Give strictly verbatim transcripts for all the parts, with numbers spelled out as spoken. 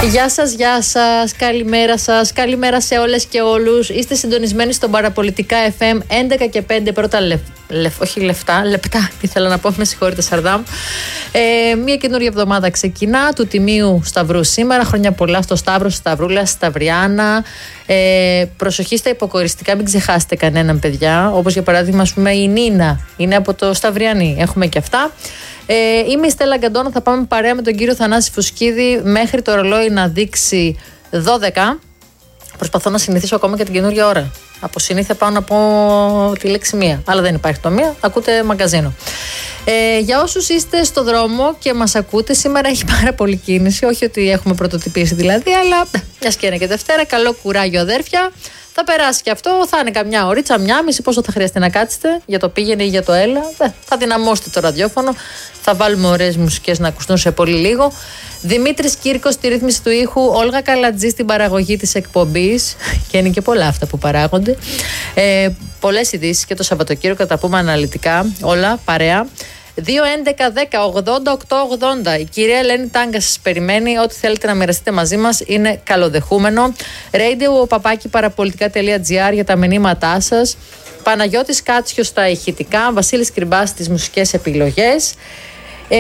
Γεια σας, γεια σας, καλημέρα σας, καλημέρα σε όλες και όλους. Είστε συντονισμένοι στον Παραπολιτικά εφ εμ έντεκα και πέντε πρώτα λεφ, λεφ, όχι λεφτά, λεπτά, ήθελα να πω, με συγχωρείτε Σαρδάμ. Ε, μια καινούργια εβδομάδα ξεκινά, του Τιμίου Σταυρού σήμερα, χρόνια πολλά στο Σταύρο, στη Σταυρούλα, στη Σταυριάνα. Ε, προσοχή στα υποκοριστικά, μην ξεχάσετε κανέναν παιδιά, όπως για παράδειγμα ας πούμε, η Νίνα, είναι από το Σταυριανή, έχουμε και αυτά. Ε, είμαι η Στέλλα Γκαντώνα, θα πάμε παρέα με τον κύριο Θανάση Φουσκίδη μέχρι το ρολόι να δείξει δώδεκα. Προσπαθώ να συνηθίσω ακόμα και την καινούργια ώρα. Από συνήθεια πάω να πω τη λέξη μία, αλλά δεν υπάρχει το μία, ακούτε μαγκαζίνο. Ε, για όσους είστε στο δρόμο και μας ακούτε, σήμερα έχει πάρα πολύ κίνηση, όχι ότι έχουμε πρωτοτυπήσει δηλαδή, αλλά μιας και είναι και Δευτέρα, καλό κουράγιο αδέρφια. Θα περάσει και αυτό, θα είναι καμιά ωρίτσα, μια μισή, πόσο θα χρειαστεί να κάτσετε για το πήγαινε ή για το έλα. Θα δυναμώσετε το ραδιόφωνο, θα βάλουμε ωραίες μουσικές να ακουστούν σε πολύ λίγο. Δημήτρης Κύρκος στη ρύθμιση του ήχου, Όλγα Καλατζή στην παραγωγή της εκπομπής. Και είναι και πολλά αυτά που παράγονται. Ε, πολλές ειδήσεις και το Σαββατοκύριακο, τα πούμε αναλυτικά όλα, παρέα. δύο έντεκα δέκα ογδόντα οκτώ ογδόντα. Η κυρία Ελένη Τάγκα σας περιμένει. Ό,τι θέλετε να μοιραστείτε μαζί μας είναι καλοδεχούμενο. Radio παπάκι παραπολιτικά τελεία τζι άρ για τα μηνύματά σας. Παναγιώτης Κάτσιος στα ηχητικά. Βασίλης Κρυμπάς στις μουσικές επιλογές. Ε,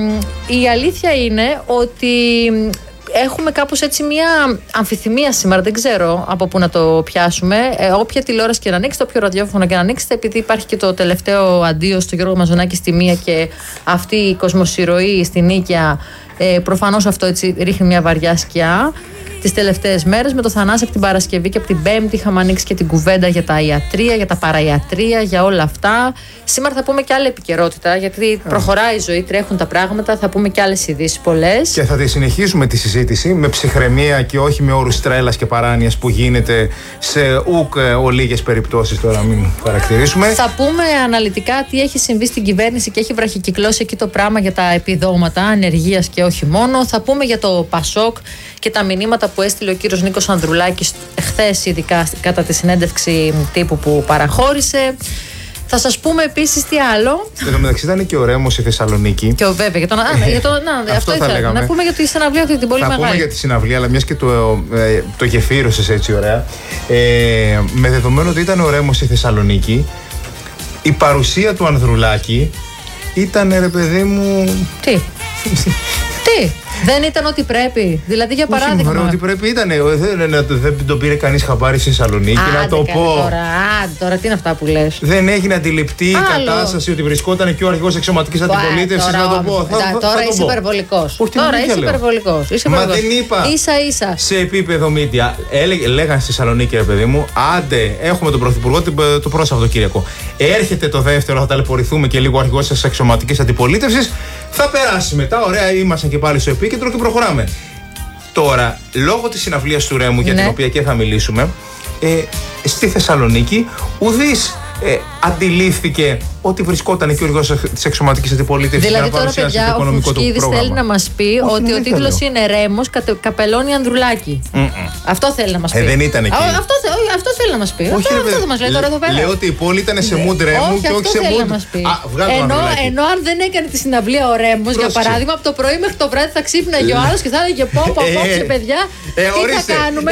η αλήθεια είναι ότι έχουμε κάπως έτσι μια αμφιθυμία σήμερα, δεν ξέρω από πού να το πιάσουμε. Ε, όποια τηλεόραση και να ανοίξετε, όποιο ραδιόφωνο και να ανοίξετε, επειδή υπάρχει και το τελευταίο αντίο στο Γιώργο Μαζονάκη στη μία και αυτή η κοσμοσυρωή στην Νίκαια, ε, προφανώς αυτό έτσι ρίχνει μια βαριά σκιά. Τις τελευταίες μέρες με το Θανάση από την Παρασκευή και από την Πέμπτη είχαμε ανοίξει και την κουβέντα για τα ιατρία, για τα παραϊατρία, για όλα αυτά. Σήμερα θα πούμε και άλλη επικαιρότητα, γιατί προχωράει η ζωή, τρέχουν τα πράγματα, θα πούμε και άλλες ειδήσεις πολλές. Και θα τη συνεχίσουμε τη συζήτηση με ψυχραιμία και όχι με όρους τρέλας και παράνοιας που γίνεται σε ουκ ολίγες περιπτώσεις, τώρα μην χαρακτηρίσουμε. Θα πούμε αναλυτικά τι έχει συμβεί στην κυβέρνηση και έχει βραχικυκλώσει εκεί το πράγμα για τα επιδόματα ανεργίας και όχι μόνο. Θα πούμε για το Πασόκ και τα μηνύματα που έστειλε ο κύριος Νίκος Ανδρουλάκης χθες, ειδικά κατά τη συνέντευξη τύπου που παραχώρησε. Θα σας πούμε επίσης τι άλλο. Εν τω μεταξύ ήταν και ο Ρέμος στη Θεσσαλονίκη. Και ο βέβαια, για τον, α, για τον, να, αυτό ήθελα. Λέγαμε. Να πούμε για τη συναυλία αυτή την πολύ θα μεγάλη. Θα πούμε για τη συναυλία, αλλά μιας και το, ε, το γεφύρωσες έτσι ωραία. Ε, με δεδομένο ότι ήταν ο Ρέμος στη Θεσσαλονίκη, η παρουσία του Ανδρουλάκη ήταν, ρε παιδί μου. Τι. Τι. Δεν ήταν ό,τι πρέπει. Δηλαδή, για παράδειγμα. Όχι, ό,τι πρέπει ήταν. Δεν, δεν τον πήρε κανείς χαμπάρι στη Θεσσαλονίκη. Να το πω. Τώρα, άντε, τώρα, τι είναι αυτά που λες. Δεν έγινε αντιληπτή η κατάσταση ότι βρισκόταν και ο αρχηγός εξωματικής αντιπολίτευσης. Να το πω. Θα, θα, τώρα είσαι υπερβολικός. Τώρα είσαι υπερβολικός. Μα δεν είπα. Ίσα ίσα. Σε επίπεδο media. Λέγανε στη Θεσσαλονίκη, ρε παιδί μου, άντε, έχουμε τον Πρωθυπουργό το πρώτο Σαββατοκύριακο. Έρχεται το δεύτερο, θα ταλαιπωρηθούμε και λίγο ο αρχηγός της εξωματικής αντιπολίτευσης. Θα περάσει μετά. Ωραία, ήμασταν και πάλι στο επίκεντρο και προχωράμε. Τώρα, λόγω της συναυλίας του Ρέμου, για ναι. την οποία και θα μιλήσουμε, ε, στη Θεσσαλονίκη, ουδής ε, αντιλήφθηκε ότι βρισκόταν εκεί ο αρχηγός της εξωματικής αντιπολίτευσης. Δηλαδή, τώρα, παιδιά, ο Φουσκίδης θέλει να μας πει όχι, ότι ο τίτλος είναι Ρέμος καπελώνει Ανδρουλάκη. Mm-mm. Αυτό θέλει να μας πει. Ε, δεν ήταν εκεί. Α, αυτό, θε, αυτό θέλει να μας πει. Όχι, αυτό, ρε, αυτό θα μας λέει τώρα εδώ πέρα. Λέω ότι η πόλη ήταν σε mood Ρέμου και όχι σε mood. Ενώ, ενώ αν δεν έκανε τη συναυλία ο Ρέμος, για παράδειγμα, από το πρωί μέχρι το βράδυ θα ξύπναγε ο άλλος και θα έλεγε πω, πω, απόψε, παιδιά, τι θα κάνουμε.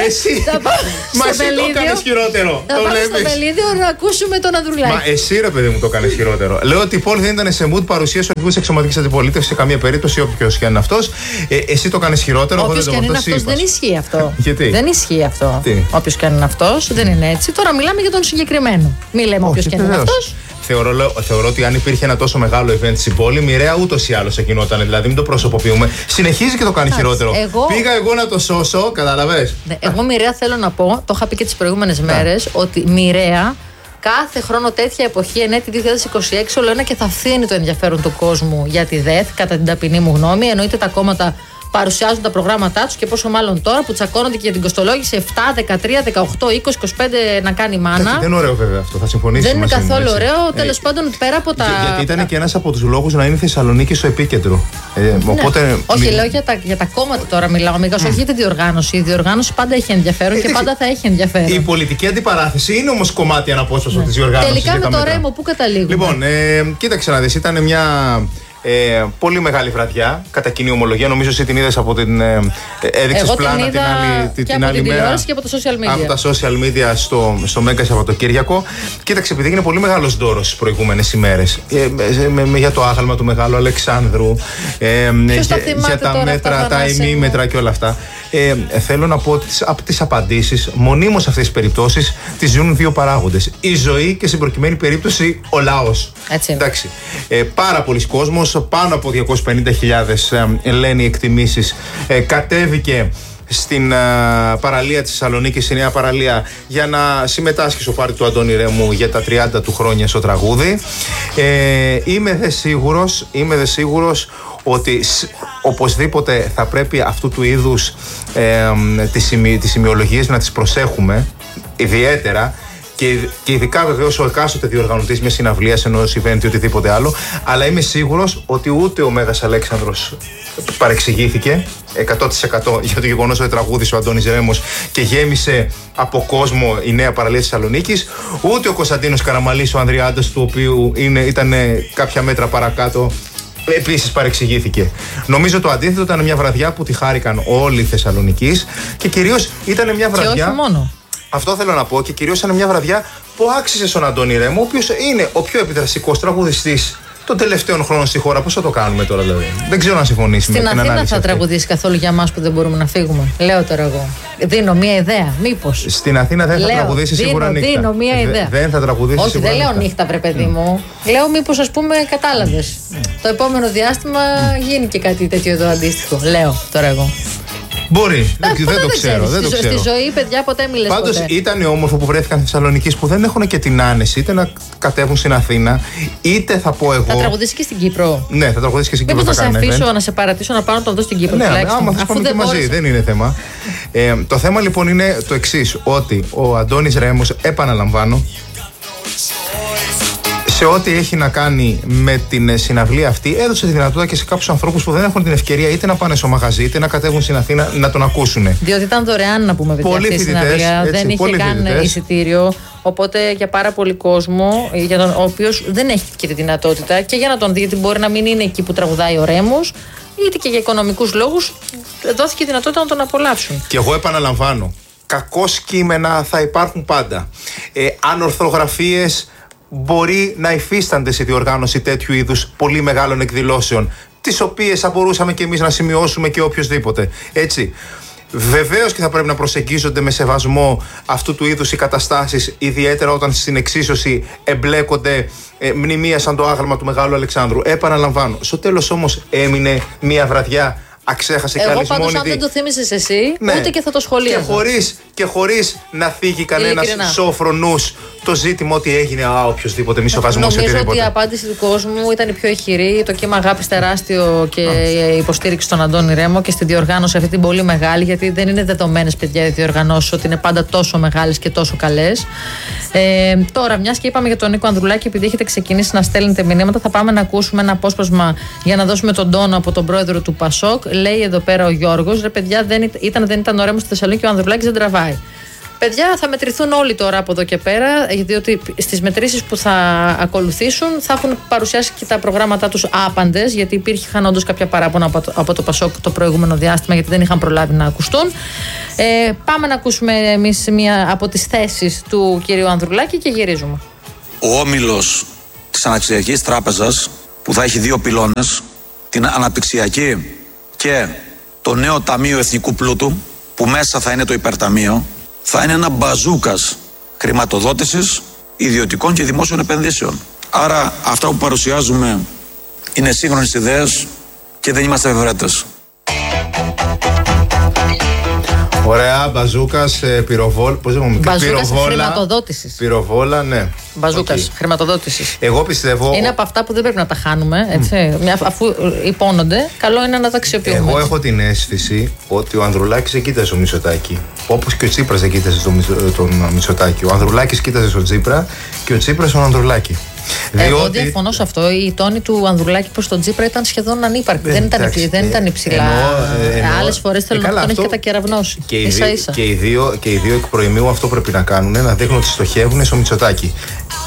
Μα εσύ το κάνεις χειρότερο. Θα πάμε στο Βελίδιο να ακούσουμε τον Ανδρουλάκη. Μα εσύ, ρε παιδί μου, το κάνεις χειρότερο. Λέω ότι η πόλη δεν ήταν σε mood παρουσίαση του αρχηγού της εξωματικής αντιπολίτευσης σε καμία περίπτωση, όποιος και αν είναι αυτός. Ε, εσύ το κάνεις χειρότερο. Όποιος και αν είναι αυτός, δεν ισχύει αυτό. Γιατί? Δεν ισχύει αυτό. Όποιος και αν είναι αυτός, δεν είναι έτσι. Τώρα μιλάμε για τον συγκεκριμένο. Μη λέμε όποιος και αν είναι αυτός. Θεωρώ, θεωρώ ότι αν υπήρχε ένα τόσο μεγάλο event στην πόλη, μοιραία ούτως ή άλλως θα γινόταν. Δηλαδή, μην το προσωποποιούμε. Συνεχίζει και το κάνει χειρότερο. Εγώ... Πήγα εγώ να το σώσω, καταλαβες. Εγώ μοιραία θέλω να πω, το είχα πει και τις προηγούμενες μέρες, ότι μοιραία κάθε χρόνο τέτοια εποχή, εν έτη δύο χιλιάδες είκοσι έξι, όλο ένα και θα φθήνει το ενδιαφέρον του κόσμου για τη ΔΕΘ, κατά την ταπεινή μου γνώμη. Εννοείται τα κόμματα παρουσιάζουν τα προγράμματά τους και πόσο μάλλον τώρα που τσακώνονται και για την κοστολόγηση επτά, δεκατρία, δεκαοκτώ, είκοσι, είκοσι πέντε να κάνει μάνα. Δεν είναι ωραίο βέβαια αυτό, θα συμφωνήσεις. Δεν είναι καθόλου ωραίο. Ε, Τέλος πάντων, πέρα από τα. Γιατί ήταν και ένας από τους λόγους να είναι η Θεσσαλονίκη στο επίκεντρο. Ε, ναι. οπότε, όχι, μη... λέω για τα, για τα κόμματα τώρα μιλάω. Μήπως mm. όχι για τη διοργάνωση. Η διοργάνωση πάντα έχει ενδιαφέρον και πάντα θα έχει ενδιαφέρον. Η πολιτική αντιπαράθεση είναι όμως κομμάτι αναπόσπαστο ναι. τη διοργάνωση. Τελικά με το Ρέμο, πού καταλήγουμε. Λοιπόν, ε, κοίταξε να δεις, ήταν μια. Ε, πολύ μεγάλη βραδιά, κατά κοινή ομολογία. Νομίζω εσύ την είδες από την. Ε, έδειξες πλάνα την άλλη, και την από άλλη την μέρα. Και από τα social media. Από τα social media στο, στο Μέγκα Σαββατοκύριακο. Κοίταξε, επειδή έγινε πολύ μεγάλος δώρος τις προηγούμενες ημέρες. Ε, με, με, για το άγαλμα του Μεγάλου Αλεξάνδρου. Ε, για, για τα μέτρα, τα ημίμετρα και όλα αυτά. Ε, θέλω να πω ότι από τις απαντήσεις, μονίμως σε αυτές τις περιπτώσεις, τις ζουν δύο παράγοντες. Η ζωή και στην προκειμένη περίπτωση ο λαός. Έτσι είναι. Εντάξει. Ε, πάρα πολλοί κόσμος, πάνω από διακόσιες πενήντα χιλιάδες ε, λένε οι εκτιμήσεις, ε, κατέβηκε στην ε, παραλία της Θεσσαλονίκης, στη νέα παραλία, για να συμμετάσχει στο πάρτι του Αντώνη Ρέμου για τα τριάντα του χρόνια στο τραγούδι. Ε, είμαι δε σίγουρος, είμαι δε σίγουρος ότι οπωσδήποτε θα πρέπει αυτού του είδους ε, τις, σημει, τις σημειολογίες να τις προσέχουμε ιδιαίτερα, και, και ειδικά βεβαίως ο εκάστοτε διοργανωτής μιας συναυλίας, ενός event ή οτιδήποτε άλλο. Αλλά είμαι σίγουρος ότι ούτε ο Μέγας Αλέξανδρος παρεξηγήθηκε εκατό τοις εκατό για το γεγονός ότι τραγούδισε ο Αντώνης Ρέμος και γέμισε από κόσμο η νέα παραλία της Θεσσαλονίκης, ούτε ο Κωνσταντίνος Καραμαλής, ο Ανδριάντας του οποίου είναι, ήταν κάποια μέτρα παρακάτω, επίσης παρεξηγήθηκε. Νομίζω το αντίθετο, ήταν μια βραδιά που τη χάρηκαν όλοι οι Θεσσαλονικείς και κυρίως ήταν μια βραδιά. Και όχι μόνο. Αυτό θέλω να πω, και κυρίως ήταν μια βραδιά που άξιζε στον Αντώνη Ρέμο, ο οποίος είναι ο πιο επιδραστικός τραγουδιστής των τελευταίων χρόνων στη χώρα. Πώς θα το κάνουμε τώρα, δηλαδή? Δεν ξέρω να συμφωνήσει με την ανάλυση. Στην Αθήνα θα αυτή. τραγουδήσει καθόλου για μας που δεν μπορούμε να φύγουμε? Λέω τώρα εγώ. Δίνω μία ιδέα. Μήπως. Στην Αθήνα δεν θα λέω, τραγουδήσει δίνω, σίγουρα νύχτα. Δίνω μία ιδέα. Δεν θα τραγουδήσει Όχι, σίγουρα δεν νύχτα. λέω νύχτα, βρε παιδί μου. Mm. Λέω μήπως, ας πούμε, κατάλαβες. Mm. Το επόμενο διάστημα mm. γίνει και κάτι τέτοιο εδώ αντίστοιχο. Λέω τώρα εγώ. Μπορεί, δεν, δεν, δεν το ξέρω. Δεν το στη, ξέρω. Στη ζωή, παιδιά, ποτέ μιλες. Πάντως ήταν όμορφο που βρέθηκαν Θεσσαλονικείς που δεν έχουν και την άνεση είτε να κατέβουν στην Αθήνα, είτε θα πω εγώ. Θα τραγουδήσει και στην Κύπρο. Ναι, θα τραγουδήσει και στην Κύπρο. Μήπως θα θα σε κάνει αφήσω event. να σε παρατήσω να πάω να τον δω στην Κύπρο. Ναι, τουλάχιστον. άμα θα πάμε και μαζί, μπόρεσα. δεν είναι θέμα. ε, το θέμα λοιπόν είναι το εξής, ότι ο Αντώνης Ρέμος, επαναλαμβάνω, σε ό,τι έχει να κάνει με την συναυλία αυτή, έδωσε τη δυνατότητα και σε κάποιους ανθρώπους που δεν έχουν την ευκαιρία είτε να πάνε στο μαγαζί είτε να κατέβουν στην Αθήνα να τον ακούσουν. Διότι ήταν δωρεάν, να πούμε, παιδιά, αυτή η συναυλία. Δεν είχε καν φοιτητές. Εισιτήριο. Οπότε για πάρα πολύ κόσμο, για τον, ο οποίος δεν έχει και τη δυνατότητα και για να τον δει, γιατί μπορεί να μην είναι εκεί που τραγουδάει ο Ρέμος, είτε και για οικονομικούς λόγους, δόθηκε η δυνατότητα να τον απολαύσουν. Και εγώ επαναλαμβάνω, κακώς κείμενα θα υπάρχουν πάντα. Ε, ανορθογραφίες μπορεί να υφίστανται σε διοργάνωση τέτοιου είδους πολύ μεγάλων εκδηλώσεων, τις οποίες θα μπορούσαμε και εμείς να σημειώσουμε και οποιοσδήποτε. Έτσι. Βεβαίως και θα πρέπει να προσεγγίζονται με σεβασμό αυτού του είδους οι καταστάσεις, ιδιαίτερα όταν στην εξίσωση εμπλέκονται ε, μνημεία σαν το άγαλμα του Μεγάλου Αλεξάνδρου. Επαναλαμβάνω, στο τέλος όμως έμεινε μια βραδιά αξέχασε και εγώ άλλη πάντως, μόνη. αν δεν το θύμισες εσύ, ναι. ούτε και θα το σχολίαζα. Και χωρίς, και χωρίς να θίγει κανένας σόφρονους το ζήτημα ότι έγινε α, οποιοδήποτε μισοβασμός ή οτιδήποτε. Νομίζω ότι η απάντηση του κόσμου ήταν η πιο ηχηρή. Το κύμα αγάπης τεράστιο και η υποστήριξη στον Αντώνη Ρέμο και στη διοργάνωση αυτή την πολύ μεγάλη, γιατί δεν είναι δεδομένες, παιδιά, οι διοργανώσεις ότι είναι πάντα τόσο μεγάλες και τόσο καλές. Ε, τώρα, μιας και είπαμε για τον Νίκο Ανδρουλάκη, επειδή έχετε ξεκινήσει να στέλνετε μηνύματα, θα πάμε να ακούσουμε ένα απόσπασμα για να δώσουμε τον τόνο από τον πρόεδρο του Πασόκ. Λέει εδώ πέρα ο Γιώργος, ρε παιδιά, δεν ήταν, δεν ήταν ο Ρέμος στη Θεσσαλονίκη και ο Ανδρουλάκης δεν τραβάει. Παιδιά, θα μετρηθούν όλοι τώρα από εδώ και πέρα, διότι στις μετρήσεις που θα ακολουθήσουν θα έχουν παρουσιάσει και τα προγράμματά τους άπαντες, γιατί υπήρχαν όντως κάποια παράπονα από το, από το Πασόκ το προηγούμενο διάστημα, γιατί δεν είχαν προλάβει να ακουστούν. Ε, πάμε να ακούσουμε εμείς μία από τις θέσεις του κυρίου Ανδρουλάκη και γυρίζουμε. Ο όμιλος της Αναπτυξιακής Τράπεζας, που θα έχει δύο πυλώνες, την αναπτυξιακή και το νέο Ταμείο Εθνικού Πλούτου, που μέσα θα είναι το υπερταμείο, θα είναι ένα μπαζούκας χρηματοδότησης ιδιωτικών και δημόσιων επενδύσεων. Άρα αυτά που παρουσιάζουμε είναι σύγχρονες ιδέες και δεν είμαστε βεβαιώτες. Ωραία, μπαζούκας, πυροβόλ. Πώς λέμε, μπαζούκας χρηματοδότησης. Πυροβόλα, ναι. Μπαζούκας okay. χρηματοδότησης. Εγώ πιστεύω. Είναι από αυτά που δεν πρέπει να τα χάνουμε, έτσι. Mm. Αφού υπόνονται, καλό είναι να τα αξιοποιούμε. Εγώ έχω την αίσθηση ότι ο Ανδρουλάκης κοίταζε τον Μητσοτάκη. Όπως και ο Τσίπρας δεν κοίταζε τον, τον Μητσοτάκη. Ο Ανδρουλάκης κοίταζε τον Τσίπρα και ο Τσίπρας τον Ανδρουλάκη. Εγώ διότι... διαφωνώ σε αυτό. Η τόνη του Ανδρουλάκη προς τον Τσίπρα ήταν σχεδόν ανύπαρκτη. Δεν, δεν, ήταν, δεν ήταν υψηλά. Άλλες φορές θέλω να τον έχει κατακεραυνώσει. Και, ίσα, ίσα. Και, οι δύο, και οι δύο εκ προημίου αυτό πρέπει να κάνουν, να δείχνουν ότι στοχεύουν στο Μητσοτάκη.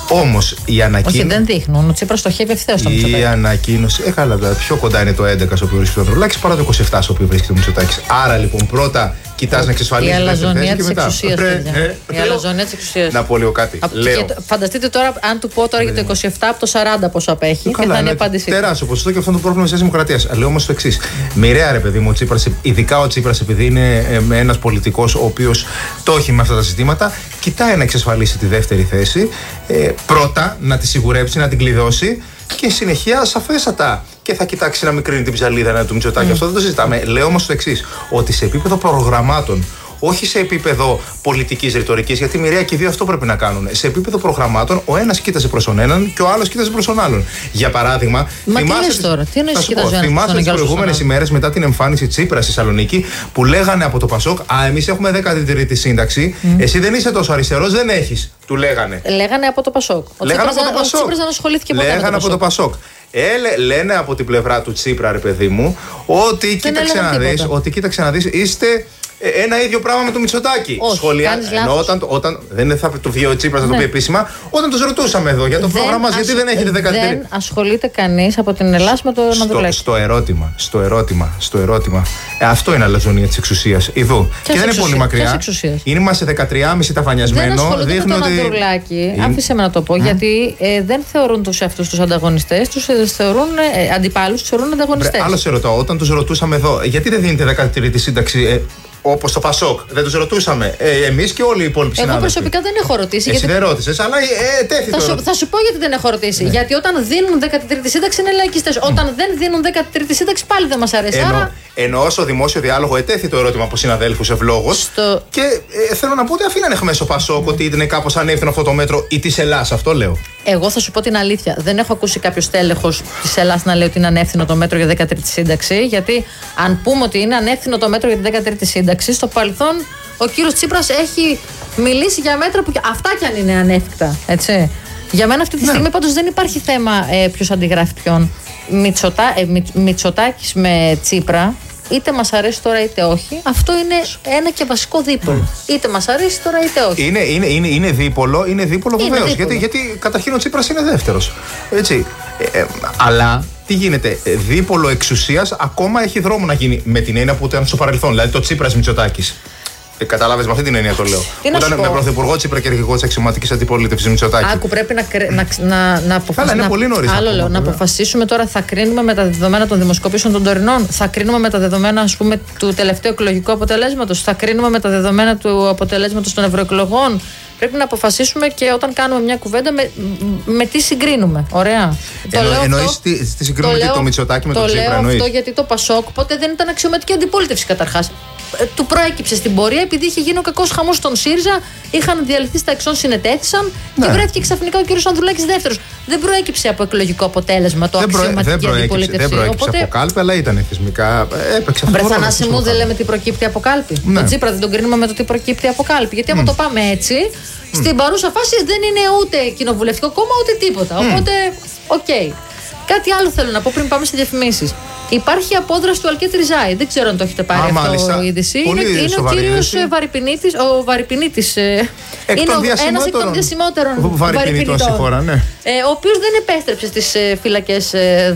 Όμως η ανακοίνωση. Όχι, δεν δείχνουν. Ο Τσίπρας στοχεύει ευθέως στο Μητσοτάκη. Η ανακοίνωση. Ε, καλά, πιο κοντά είναι το έντεκα στο οποίο βρίσκεται ο Ανδρουλάκης παρά το είκοσι επτά στο οποίο βρίσκεται ο Μητσοτάκης. Άρα λοιπόν πρώτα κοιτάς να εξασφαλίσεις η αλαζονία της μετά. εξουσίας. Ε, η αλαζονία της εξουσίας. Να πω λίγο κάτι. Από, Λέω. και, φανταστείτε τώρα, αν του πω τώρα για το είκοσι επτά από το σαράντα πόσο απέχει, Καλά, και θα είναι η ένα απάντησή. τεράστιο ποσοστό και αυτό είναι το πρόβλημα της Δημοκρατίας. Λέω όμως το εξής. Μοιραία ρε παιδί μου, ο Τσίπρας, ειδικά ο Τσίπρας, επειδή είναι ε, ένας πολιτικός ο οποίος το έχει με αυτά τα ζητήματα, κοιτάει να εξασφαλίσει τη δεύτερη θέση. Ε, πρώτα να τη σιγουρέψει, να την κλειδώσει. Και συνεχεία σαφέστατα και θα κοιτάξει να μικρύνει την ψαλίδα του Μητσοτάκη. Mm. Αυτό δεν το συζητάμε. Λέω όμως το εξής, ότι σε επίπεδο προγραμμάτων, όχι σε επίπεδο πολιτικής ρητορικής, γιατί μοιραία και οι δύο αυτό πρέπει να κάνουν. Σε επίπεδο προγραμμάτων, ο ένας κοίταζε προς τον έναν και ο άλλος κοίταζε προς τον άλλον. Για παράδειγμα, Μα τι λες τώρα, τι εννοείς κοίταζε ένας θυμάσαι τις προηγούμενες ημέρες μετά την εμφάνιση Τσίπρα στη Θεσσαλονίκη που λέγανε από το Πασόκ, α, εμείς έχουμε δέκατη τρίτη σύνταξη, mm. εσύ δεν είσαι τόσο αριστερός, δεν έχεις. Του λέγανε. Λέγανε από το Πασόκ. Ο λέγανε Τσίπρας, από το Πασόκ. Ο Τσίπρας δεν ασχολήθηκε ποτέ λέγανε με το από το Πασόκ. Ε, λένε από την πλευρά του Τσίπρα, ρε παιδί μου, ότι κοίταξε να δεις, ότι κοίταξε να δεις, είστε ένα ίδιο πράγμα με το Μητσοτάκη. Σχολεία. Ενώ όταν, όταν δεν θα το βγει ο Τσίπρας να το πει επίσημα, όταν τους ρωτούσαμε εδώ για το πρόγραμμα, γιατί δεν έχετε δεκατρία. Δεν ασχολείται κανείς από την Ελλάδα με το Ανδρουλάκη. Στο ερώτημα, στο ερώτημα, στο ερώτημα. Ε, αυτό είναι αλαζονία της εξουσίας. Ιδού. Και δεν είναι πολύ μακριά. Είναι σε δεκατρία κόμμα πέντε ταφανιασμένο. Δεν ασχολούνται με τον Ανδρουλάκη. Άφησε με να το πω, γιατί δεν θεωρούν τους αυτούς τους ανταγωνιστές, τους θεωρούν αντιπάλους, τους θεωρούν ανταγωνιστές. Άλλο σε ρωτάω, όταν τους ρωτούσαμε εδώ, γιατί δεν δίνετε δεκάτη τρίτη σύνταξη. Όπως το Πασόκ, δεν τους ρωτούσαμε. Ε, εμείς και όλοι οι υπόλοιποι συνάδελφοι. Εγώ προσωπικά δεν έχω ρωτήσει. Εσύ γιατί... δεν ρώτησες, αλλά ε, τέθη θα, σου, θα σου πω γιατί δεν έχω ρωτήσει. Ναι. Γιατί όταν δίνουν δέκατη τρίτη σύνταξη είναι λαϊκιστές. Mm. Όταν δεν δίνουν δέκατη τρίτη σύνταξη πάλι δεν μας αρέσει. Ενώ, Άρα... ενώ στο δημόσιο διάλογο ετέθη το ερώτημα από συναδέλφους ευλόγως. Στο... Και ε, θέλω να πω ότι αφήνανε εχμές ο Πασόκ mm. ότι ήταν κάπως ανεύθυνο αυτό το μέτρο ή της Ελλάς. Αυτό λέω. Εγώ θα σου πω την αλήθεια. Δεν έχω ακούσει κάποιο τέλεχος της Ελλάς να λέει ότι είναι ανεύθυνο το μέτρο για δέκατη τρίτη σύνταξη. Γιατί αν πούμε ότι είναι ανεύθυνο το μέτρο για τη δέκατη τρίτη σύνταξη, στο παρελθόν ο κύριος Τσίπρας έχει μιλήσει για μέτρα που αυτά κι αν είναι ανέφικτα. Έτσι. Για μένα αυτή τη στιγμή ναι. πάντως δεν υπάρχει θέμα ε, ποιος αντιγράφει ποιον. Μητσοτά, ε, Μη, Μητσοτάκης με Τσίπρα, είτε μας αρέσει τώρα είτε όχι, αυτό είναι ένα και βασικό δίπολο. Mm. Είτε μας αρέσει τώρα είτε όχι. Είναι, είναι, είναι, είναι δίπολο, είναι δίπολο βεβαίως. Γιατί, γιατί καταρχήν ο Τσίπρας είναι δεύτερος. Έτσι. Ε, ε, αλλά τι γίνεται, δίπολο εξουσίας ακόμα έχει δρόμο να γίνει με την έννοια που ήταν στο παρελθόν. Δηλαδή το Τσίπρας Μητσοτάκης. Ε, Κατάλαβες, με αυτή την έννοια το λέω. Όταν με πρωθυπουργό Τσίπρα και αρχηγό της αξιωματικής αντιπολίτευσης Μητσοτάκη. Άκου, πρέπει να, να, να, να αποφασίσουμε. Καλά, είναι πολύ νωρίς. Άλλο λέω, να αποφασίσουμε τώρα, θα κρίνουμε με τα δεδομένα των δημοσκοπήσεων των τωρινών, θα κρίνουμε με τα δεδομένα, ας πούμε, του τελευταίου εκλογικού αποτελέσματος, θα κρίνουμε με τα δεδομένα του αποτελέσματος των ευρωεκλογών. Πρέπει να αποφασίσουμε και όταν κάνουμε μια κουβέντα με, με τι συγκρίνουμε. Ωραία. Εννοείς τι, τι συγκρίνουμε και το Μητσοτάκη με το, το Τσίπρα. Το λέω αυτό γιατί το Πασόκ ποτέ δεν ήταν αξιωματική αντιπολίτευση καταρχάς. Του προέκυψε στην πορεία επειδή είχε γίνει ο κακός χαμός στον ΣΥΡΙΖΑ, είχαν διαλυθεί στα εξών, συνετέθησαν ναι. και βρέθηκε ξαφνικά ο κ. Ανδρουλάκης δεύτερος. Δεν προέκυψε από εκλογικό αποτέλεσμα το αξιωματική αντιπολίτευση. Δεν προέκυψε Οπότε... από κάλπη, αλλά ήταν θεσμικά. Έπαιξε αυτό. Βρε Θανάση μου, δεν λέμε τι προκύπτει από κάλπη. Ναι. Τον Τσίπρα δεν τον κρίνουμε με το τι προκύπτει από κάλπη. Γιατί άμα mm. το πάμε έτσι, mm. στην παρούσα φάση δεν είναι ούτε κοινοβουλευτικό κόμμα ούτε τίποτα. Mm. Οπότε, οκ. Okay. Κάτι άλλο θέλω να πω πριν πάμε σε διαφημίσεις. Υπάρχει απόδραση του Αλκέτ Ριζάη. Δεν ξέρω αν το έχετε πάρει Α, αυτό η είδηση. Είναι, είναι ο κύριος Βαρυπινίτης. Ο Βαρυπινίτης είναι ένας εκ των διασημότερων Βαρυπινιτών. Χώρα, ναι. ε, ο οποίος δεν επέστρεψε στις ε, φυλακές ε,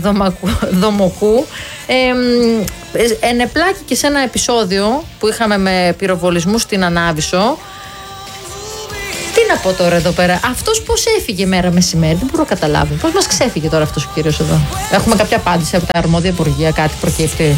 Δομοκού. Ε, ε, ενεπλάκη και σε ένα επεισόδιο που είχαμε με πυροβολισμούς στην Ανάβησο. Τι να πω τώρα εδώ πέρα, αυτός πώς έφυγε μέρα μεσημέρι, δεν μπορώ να καταλάβω. Πώς μας ξέφυγε τώρα αυτός ο κύριος εδώ. Έχουμε κάποια απάντηση από τα αρμόδια υπουργεία, κάτι προκύπτει.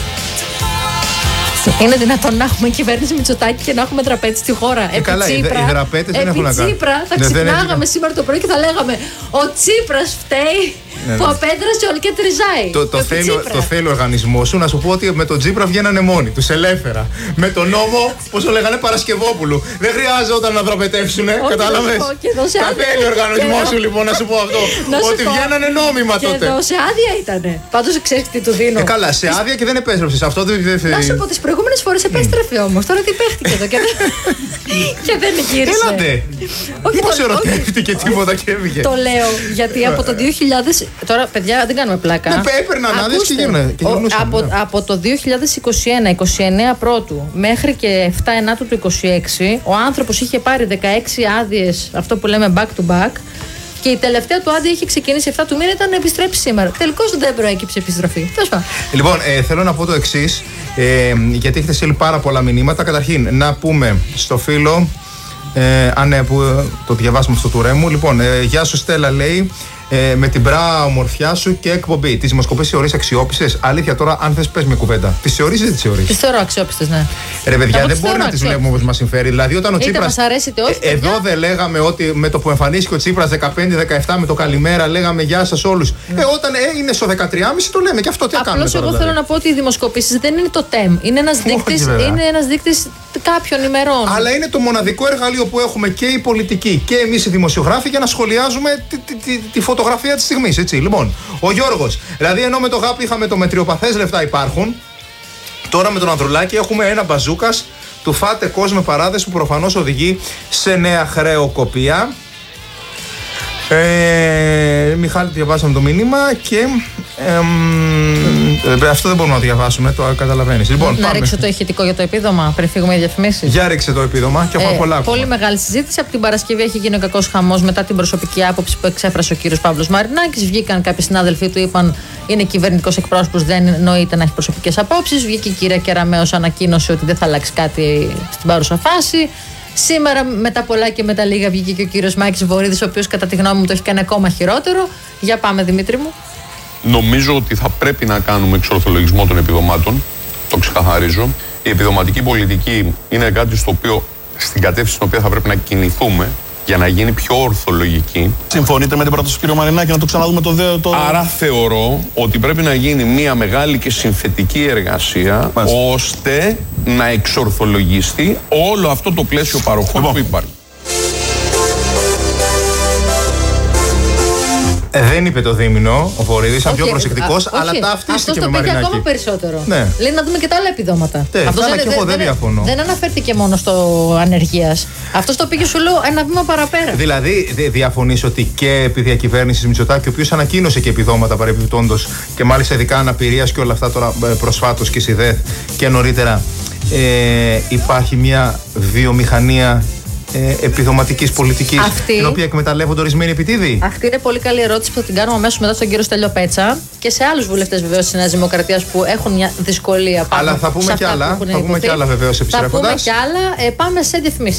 Είναι δυνατόν να έχουμε κυβέρνηση Μητσοτάκη και να έχουμε τραπέζι στη χώρα. Ε, επί καλά, Τσίπρα, οι δραπέτες δεν έχουν να κάνουν. Τσίπρα θα ξυπνάγαμε σήμερα το πρωί και θα λέγαμε ο Τσίπρας φταίει ναι, που ναι. απέδρασε ο Αλκέτ Ριζάη. Το, το, θέλει, το θέλει ο οργανισμός σου να σου πω ότι με τον Τσίπρα βγαίνανε μόνοι, τους ελεύθερα. Με τον νόμο, πώς το λέγανε, Παρασκευόπουλου. Δεν χρειάζονταν να δραπετεύσουν, κατάλαβες. Τα θέλει ο οργανισμός σου λοιπόν να σου πω αυτό. Ότι βγαίνανε νόμιμα τότε. Και εδώ σε άδεια ήτανε. Πάντως ξέρεις τι του δίνω. Καλά, σε άδεια και δεν επέστρεψες. Αυτό δεν να σου πω τις προηγούμενες φορές επέστρεφε όμως. Τώρα τι παίχτηκε εδώ και δεν γύρισε. Έλατε. Πώς ερωτεύτηκε τίποτα και έβγε. Το λέω γιατί από το δύο χιλιάδες. Τώρα, παιδιά, δεν κάνουμε πλάκα. Έπαιρναν άδειες και γύρναν. Από το δύο χιλιάδες είκοσι ένα, είκοσι εννέα πρώτου μέχρι και επτά ενάτου του είκοσι έξι, ο άνθρωπος είχε πάρει δεκαέξι άδειες, αυτό που λέμε back to back, Και η τελευταία του άδεια είχε ξεκινήσει εφτά του μήνα, ήταν να επιστρέψει σήμερα. Τελικώς δεν προέκυψε επιστροφή. Λοιπόν, ε, θέλω να πω το εξής, ε, γιατί έχετε στείλει πάρα πολλά μηνύματα. Καταρχήν, να πούμε στο φίλο. Ε, αν ναι, που το διαβάσουμε αυτό του Ρέμου. Λοιπόν, ε, γεια σου Στέλλα, λέει. Ε, με την μπρά ομορφιά σου και εκπομπή. Τις δημοσκοπήσεις θεωρείς αξιόπιστες? Αλήθεια τώρα, αν θες, πες με κουβέντα. Τις θεωρείς ή δεν τις θεωρείς? Τις θεωρώ αξιόπιστες, ναι. Ρε παιδιά, δεν μπορεί να τις βλέπουμε όπως μας συμφέρει. Δηλαδή, όταν ο είτε Τσίπρας. Μας αρέσει, είτε όχι, ε, εδώ δεν λέγαμε ότι με το που εμφανίστηκε ο Τσίπρας δεκαπέντε δεκαεπτά με το καλημέρα, λέγαμε γεια σας όλους. Mm. Ε, όταν ε, είναι στο δεκατρία κόμμα πέντε το λέμε και αυτό τι κάνουμε. Απλώς εγώ θέλω να πω ότι οι δημοσκοπήσεις δεν είναι το τεμ. Είναι ένας δείκτης, είναι ένας δείκτης κάποιων ημερών. Αλλά είναι το μοναδικό εργαλείο που έχουμε και οι πολιτικοί και εμείς οι δημοσιογράφοι για να σχολιάζουμε τη, τη, τη, τη φωτογραφία της στιγμής. Έτσι. Λοιπόν, ο Γιώργος, δηλαδή ενώ με το Γάπη είχαμε το μετριοπαθές λεφτά υπάρχουν, τώρα με τον Ανδρουλάκη έχουμε ένα μπαζούκας του φάτε κόσμο παράδεση που προφανώς οδηγεί σε νέα χρεοκοπία. Ε, Μιχάλη, διαβάσαμε το μήνυμα και ε, ε, αυτό δεν μπορούμε να διαβάσουμε, το καταλαβαίνεις. Λοιπόν, να πάμε. ρίξω το ηχητικό για το επίδομα πριν φύγουμε οι διαφημίσεις. Για ρίξε το επίδομα και έχουμε ε, πολλά. Πολύ μεγάλη συζήτηση. Από την Παρασκευή έχει γίνει ο κακός χαμός μετά την προσωπική άποψη που εξέφρασε ο κύριος Παύλος Μαρινάκης. Βγήκαν κάποιοι συνάδελφοί του, είπαν είναι κυβερνητικός εκπρόσωπος, δεν εννοείται να έχει προσωπικές απόψεις. Βγήκε η κυρία Κεραμέως, ανακοίνωσε ότι δεν θα αλλάξει κάτι στην παρούσα φάση. Σήμερα με τα πολλά και με τα λίγα βγήκε και ο κύριος Μάκης Βορίδης, ο οποίος κατά τη γνώμη μου το έχει κάνει ακόμα χειρότερο. Για πάμε, Δημήτρη μου. Νομίζω ότι θα πρέπει να κάνουμε εξορθολογισμό των επιδομάτων. Το ξεκαθαρίζω. Η επιδοματική πολιτική είναι κάτι στο οποίο, στην κατεύθυνση στην οποία θα πρέπει να κινηθούμε για να γίνει πιο ορθολογική. Συμφωνείτε με την πρόταση του κ. Μαρινάκη να το ξαναδούμε το δέο? Το... Άρα θεωρώ ότι πρέπει να γίνει μια μεγάλη και συνθετική εργασία, μάλιστα, ώστε να εξορθολογιστεί όλο αυτό το πλαίσιο παροχών λοιπόν που υπάρχει. Ε, δεν είπε το Δήμηνο, ο Βορίδης, ήταν πιο προσεκτικός, αλλά ταυτίστηκε με Μαρινάκη. Αυτό το πήγε ακόμα περισσότερο. Ναι. Λέει να δούμε και τα άλλα επιδόματα. Ναι, αυτός δεν, δεν, δεν, διαφωνώ. Δεν αναφέρθηκε μόνο στο ανεργίας. Αυτό το πήγε, σου λέω, ένα βήμα παραπέρα. Δηλαδή, δε, διαφωνείς ότι και επί διακυβέρνησης Μητσοτάκη, ο οποίος ανακοίνωσε και επιδόματα παρεμπιπτόντως και μάλιστα ειδικά αναπηρίας και όλα αυτά τώρα προσφάτως και ΣΥΔΕΘ και νωρίτερα, ε, υπάρχει μια βιομηχανία Ε, επιδοματικής πολιτικής, αυτή, την οποία εκμεταλλεύονται ορισμένοι επιτίδοι? Αυτή είναι πολύ καλή ερώτηση που θα την κάνουμε αμέσως μετά στον κύριο Στέλιο Πέτσα και σε άλλους βουλευτές βεβαίως της Νέας Δημοκρατίας που έχουν μια δυσκολία πάνω. Αλλά θα πούμε κι άλλα, θα πούμε κι άλλα βεβαίως επιστρέφοντας. Θα πούμε κι άλλα, ε, πάμε σε διαφημίσεις.